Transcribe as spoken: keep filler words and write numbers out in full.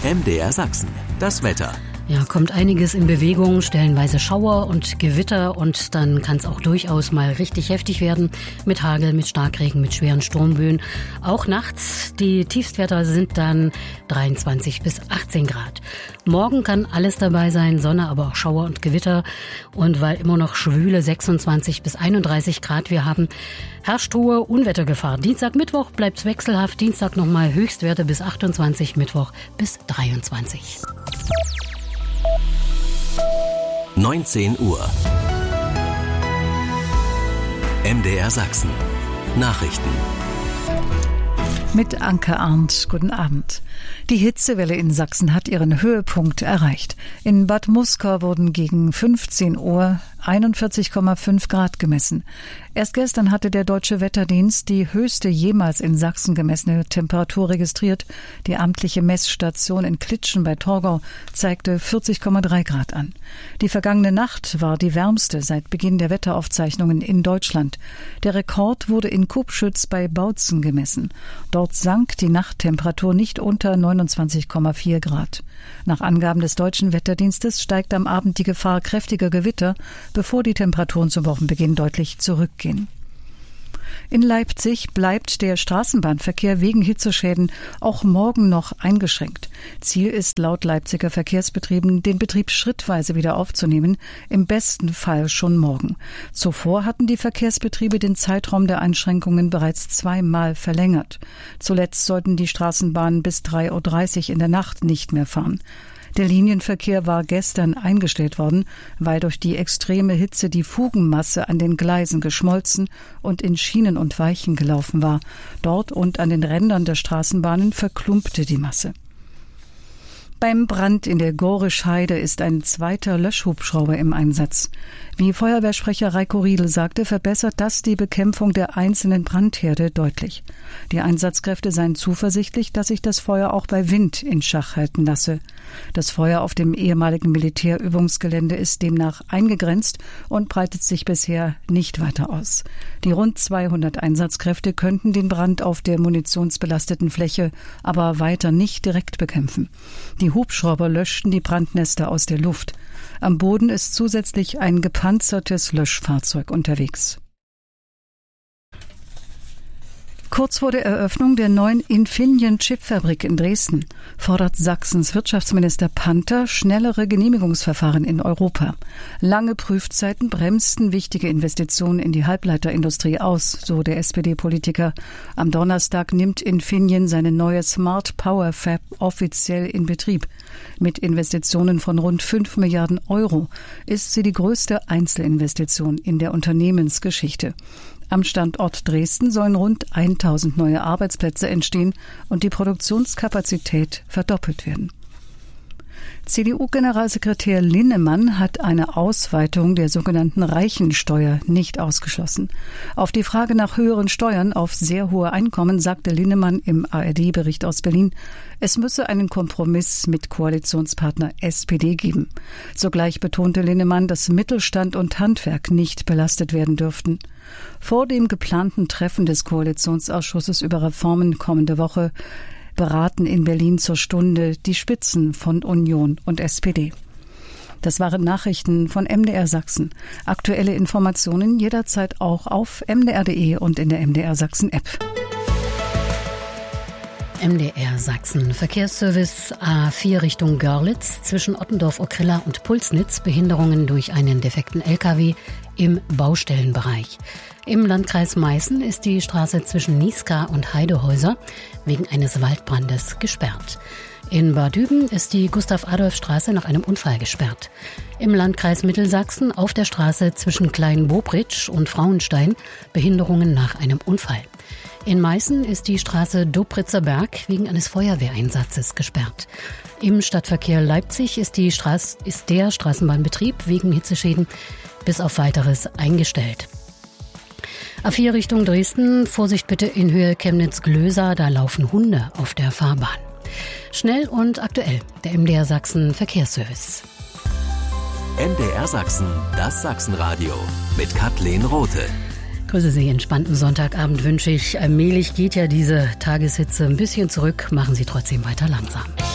M D R Sachsen, das Wetter. Ja, kommt einiges in Bewegung, stellenweise Schauer und Gewitter und dann kann es auch durchaus mal richtig heftig werden mit Hagel, mit Starkregen, mit schweren Sturmböen. Auch nachts, die Tiefstwerte sind dann dreiundzwanzig bis achtzehn Grad. Morgen kann alles dabei sein, Sonne, aber auch Schauer und Gewitter. Und weil immer noch schwüle sechsundzwanzig bis einunddreißig Grad wir haben, herrscht hohe Unwettergefahr. Dienstag, Mittwoch bleibt's wechselhaft, Dienstag nochmal Höchstwerte bis achtundzwanzig, Mittwoch bis dreiundzwanzig. neunzehn Uhr. M D R Sachsen. Nachrichten. Mit Anke Arndt, guten Abend. Die Hitzewelle in Sachsen hat ihren Höhepunkt erreicht. In Bad Muskau wurden gegen fünfzehn Uhr einundvierzig Komma fünf Grad gemessen. Erst gestern hatte der Deutsche Wetterdienst die höchste jemals in Sachsen gemessene Temperatur registriert. Die amtliche Messstation in Klitschen bei Torgau zeigte vierzig Komma drei Grad an. Die vergangene Nacht war die wärmste seit Beginn der Wetteraufzeichnungen in Deutschland. Der Rekord wurde in Kubschütz bei Bautzen gemessen. Dort sank die Nachttemperatur nicht unter neunundzwanzig Komma vier Grad. Nach Angaben des Deutschen Wetterdienstes steigt am Abend die Gefahr kräftiger Gewitter, bevor die Temperaturen zum Wochenbeginn deutlich zurückgehen. In Leipzig bleibt der Straßenbahnverkehr wegen Hitzeschäden auch morgen noch eingeschränkt. Ziel ist laut Leipziger Verkehrsbetrieben, den Betrieb schrittweise wieder aufzunehmen, im besten Fall schon morgen. Zuvor hatten die Verkehrsbetriebe den Zeitraum der Einschränkungen bereits zweimal verlängert. Zuletzt sollten die Straßenbahnen bis drei Uhr dreißig in der Nacht nicht mehr fahren. Der Linienverkehr war gestern eingestellt worden, weil durch die extreme Hitze die Fugenmasse an den Gleisen geschmolzen und in Schienen und Weichen gelaufen war. Dort und an den Rändern der Straßenbahnen verklumpte die Masse. Beim Brand in der Gorisch-Heide ist ein zweiter Löschhubschrauber im Einsatz. Wie Feuerwehrsprecher Reiko Riedl sagte, verbessert das die Bekämpfung der einzelnen Brandherde deutlich. Die Einsatzkräfte seien zuversichtlich, dass sich das Feuer auch bei Wind in Schach halten lasse. Das Feuer auf dem ehemaligen Militärübungsgelände ist demnach eingegrenzt und breitet sich bisher nicht weiter aus. Die rund zweihundert Einsatzkräfte könnten den Brand auf der munitionsbelasteten Fläche aber weiter nicht direkt bekämpfen. Die Hubschrauber löschten die Brandnester aus der Luft. Am Boden ist zusätzlich ein gepanzertes Löschfahrzeug unterwegs. Kurz vor der Eröffnung der neuen Infineon-Chipfabrik in Dresden fordert Sachsens Wirtschaftsminister Panther schnellere Genehmigungsverfahren in Europa. Lange Prüfzeiten bremsten wichtige Investitionen in die Halbleiterindustrie aus, so der S P D-Politiker. Am Donnerstag nimmt Infineon seine neue Smart Power Fab offiziell in Betrieb. Mit Investitionen von rund fünf Milliarden Euro ist sie die größte Einzelinvestition in der Unternehmensgeschichte. Am Standort Dresden sollen rund tausend neue Arbeitsplätze entstehen und die Produktionskapazität verdoppelt werden. C D U-Generalsekretär Linnemann hat eine Ausweitung der sogenannten Reichensteuer nicht ausgeschlossen. Auf die Frage nach höheren Steuern auf sehr hohe Einkommen sagte Linnemann im A R D-Bericht aus Berlin, es müsse einen Kompromiss mit Koalitionspartner S P D geben. Sogleich betonte Linnemann, dass Mittelstand und Handwerk nicht belastet werden dürften. Vor dem geplanten Treffen des Koalitionsausschusses über Reformen kommende Woche beraten in Berlin zur Stunde die Spitzen von Union und S P D. Das waren Nachrichten von M D R Sachsen. Aktuelle Informationen jederzeit auch auf m d r punkt d e und in der M D R Sachsen App. M D R Sachsen Verkehrsservice A vier Richtung Görlitz zwischen Ottendorf-Okrilla und Pulsnitz, Behinderungen durch einen defekten L K W im Baustellenbereich. Im Landkreis Meißen ist die Straße zwischen Niska und Heidehäuser wegen eines Waldbrandes gesperrt. In Bad Düben ist die Gustav-Adolf-Straße nach einem Unfall gesperrt. Im Landkreis Mittelsachsen auf der Straße zwischen Klein-Bobritsch und Frauenstein Behinderungen nach einem Unfall. In Meißen ist die Straße Dobritzer Berg wegen eines Feuerwehreinsatzes gesperrt. Im Stadtverkehr Leipzig ist, die Straß, ist der Straßenbahnbetrieb wegen Hitzeschäden bis auf Weiteres eingestellt. A vier Richtung Dresden, Vorsicht bitte in Höhe Chemnitz-Glösa, da laufen Hunde auf der Fahrbahn. Schnell und aktuell, der M D R Sachsen Verkehrsservice. M D R Sachsen, das Sachsenradio mit Kathleen Rothe. Grüße Sie, entspannten Sonntagabend wünsche ich. Allmählich geht ja diese Tageshitze ein bisschen zurück, machen Sie trotzdem weiter langsam.